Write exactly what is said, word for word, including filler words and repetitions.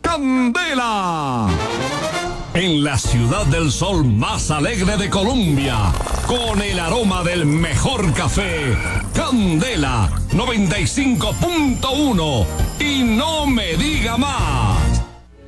Candela. En la ciudad del sol más alegre de Colombia, con el aroma del mejor café, Candela noventa y cinco punto uno. Y no me diga más.